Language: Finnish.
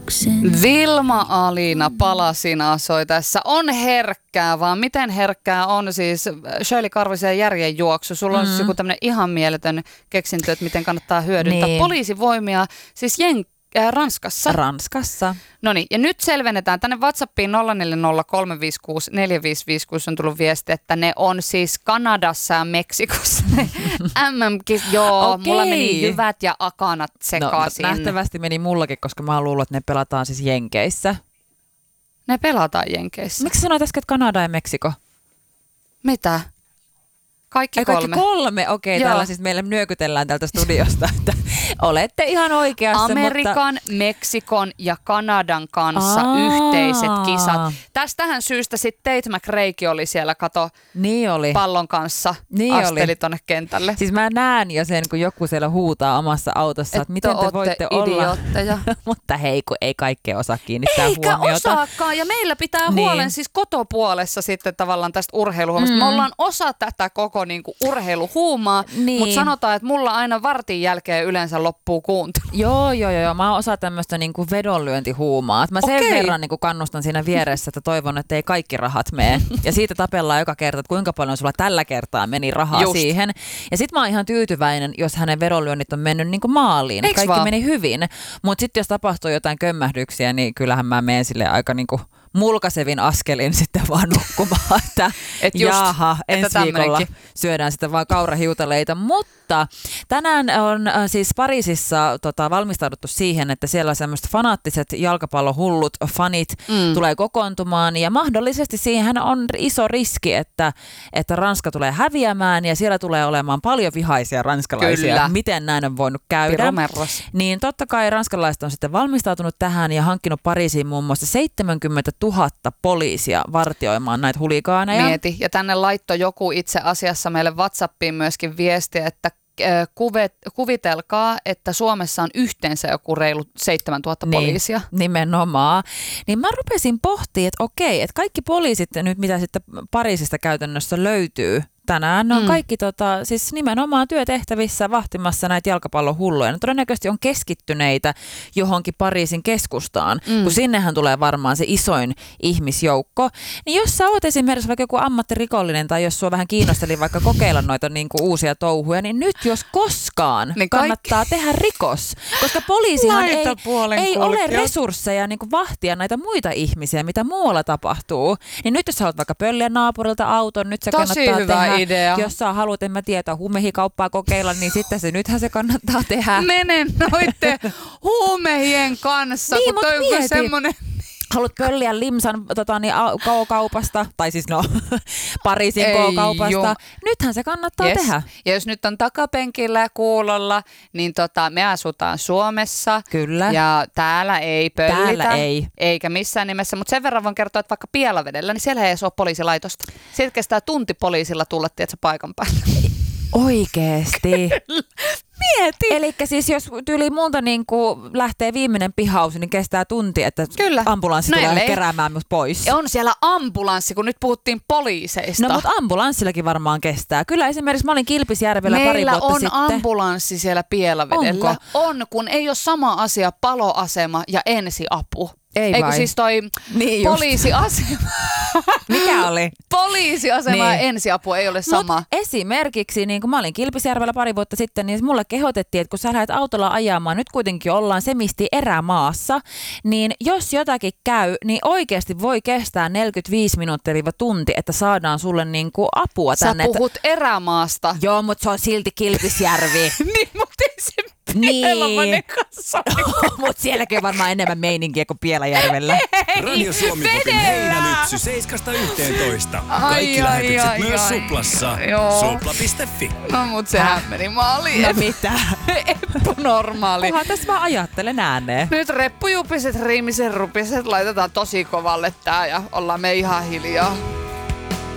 Vilma-Aliina Palasina soi tässä. On herkkää, vaan miten herkkää on siis Shirley Karvisen järjenjuoksu. Sulla on siis joku tämmöinen ihan mieletön keksintö, että miten kannattaa hyödyntää poliisivoimia. Siis Ranskassa. Noniin, ja nyt selvennetään. Tänne WhatsAppiin 0403564556 on tullut viesti, että ne on siis Kanadassa ja Meksikossa. Mulla meni jyvät ja akanat sekaisin. No, nähtävästi meni mullakin, koska mä luulen, että ne pelataan siis Jenkeissä. Ne pelataan Jenkeissä. Miksi sanoit äsken, että Kanada ja Meksiko? Mitä? Kaikki kolme. Okei, täällä siis meille nyökytellään tältä studiosta, että olette ihan oikeassa. Amerikan, Meksikon ja Kanadan kanssa yhteiset kisat. Tästähän syystä sitten Tate McRaekin oli siellä, pallon kanssa asteli tonne kentälle. Siis mä näen jo sen, kun joku siellä huutaa omassa autossa, että miten te voitte olla. Mutta hei, kun ei kaikkea osaa kiinnittää huomiota. Eikä osaakaan, ja meillä pitää huolen siis kotopuolessa sitten tavallaan tästä urheiluhuomasta. Me ollaan osa tätä koko niinku urheiluhuumaa, mutta sanotaan, että mulla aina vartin jälkeen yleensä loppuu kuuntelu. Joo. Mä oon osa tämmöistä niinku vedonlyöntihuumaa. Mä sen verran niinku kannustan siinä vieressä, että toivon, että ei kaikki rahat mene. Ja siitä tapellaan joka kerta, että kuinka paljon sulla tällä kertaa meni rahaa siihen. Ja sit mä oon ihan tyytyväinen, jos hänen vedonlyönnit on mennyt niinku maaliin. Eiks kaikki meni hyvin. Mutta sitten jos tapahtuu jotain kömmähdyksiä, niin kyllähän mä menen silleen aika niinku mulkaisevin askelin sitten vaan nukkumaan, että ensi viikolla syödään sitten vaan kaurahiutaleita, mutta tänään on siis Pariisissa valmistauduttu siihen, että siellä semmoiset fanaattiset jalkapallohullut fanit tulee kokoontumaan ja mahdollisesti siihen on iso riski, että Ranska tulee häviämään ja siellä tulee olemaan paljon vihaisia ranskalaisia. Kyllä. Miten näin on voinut käydä? Niin totta kai ranskalaiset on sitten valmistautunut tähän ja hankkinut Pariisiin muun muassa 70 000 poliisia vartioimaan näitä huligaaneja. Mieti. Ja tänne laittoi joku itse asiassa meille WhatsAppiin myöskin viesti, että kuvitelkaa, että Suomessa on yhteensä joku reilu 7000 poliisia. Nimenomaan. Niin mä rupesin pohtimaan, että okei, että kaikki poliisit nyt, mitä sitten Pariisista käytännössä löytyy tänään, ne on kaikki siis nimenomaan työtehtävissä vahtimassa näitä jalkapallohulluja. Ne todennäköisesti on keskittyneitä johonkin Pariisin keskustaan, kun sinnehän tulee varmaan se isoin ihmisjoukko. Niin jos sä oot esimerkiksi vaikka joku ammattirikollinen tai jos sua vähän kiinnosteli vaikka kokeilla noita niinku uusia touhuja, niin nyt jos koskaan niin kannattaa tehdä rikos, koska poliisihan ei ole resursseja niinku vahtia näitä muita ihmisiä, mitä muualla tapahtuu. Niin nyt jos sä haluat vaikka pölliä naapurilta auton, nyt se kannattaa tehdä. Idea. Jos sä haluat, en mä tiedä, huumehikauppaa kokeilla, niin sitten nythän se kannattaa tehdä. Mene noitte huumehien kanssa, niin, kun toi on semmoinen. Haluat pölliä limsan K-kaupasta, tai siis Pariisin K-kaupasta. Nythän se kannattaa tehdä. Ja jos nyt on takapenkillä ja kuulolla, niin me asutaan Suomessa. Kyllä. Ja täällä ei pöllitä. Täällä ei. Eikä missään nimessä. Mutta sen verran voin kertoa, että vaikka Pielavedellä, niin siellä ei edes ole poliisilaitosta. Sieltä kestää tunti poliisilla tulla, tiedätkö, paikan päälle. Oikeesti? Mieti. Elikkä siis jos tyyli multa niin lähtee viimeinen pihausi, niin kestää tunti, että ambulanssi tulee keräämään mut pois. Ja on siellä ambulanssi, kun nyt puhuttiin poliiseista. No mutta ambulanssillakin varmaan kestää. Kyllä esimerkiksi mä olin Kilpisjärvellä pari vuotta sitten. Meillä on ambulanssi siellä Pielavedellä. Onko? On, kun ei ole sama asia paloasema ja ensiapu. Eikö siis toi poliisiasema. Mikä oli? Poliisiasema ja ensiapu ei ole sama. Mut esimerkiksi, niin kun mä olin Kilpisjärvellä pari vuotta sitten, niin mulle kehotettiin, että kun sä lähdet autolla ajamaan, nyt kuitenkin ollaan semisti erämaassa, niin jos jotakin käy, niin oikeasti voi kestää 45 minuuttia-tunti, että saadaan sulle niin kuin apua tänne. Sä puhut erämaasta. Joo, mutta se on silti Kilpisjärvi. Niin, mutta ei se Pielainen kanssa. Mutta sielläkin on varmaan enemmän meininkiä kuin Pielajärvellä. Radio Suomi-kopin heinälypsy 7–11. Kaikki lähetykset myös Suplassa. Supla.fi. No mut sehän meni maaliin. No mitä? Epänormaali. Kunhan tässä vaan ajattelen ääneen. Nyt reppujupiset, riimisen rupiset laitetaan tosi kovalle tää ja ollaan me ihan hiljaa.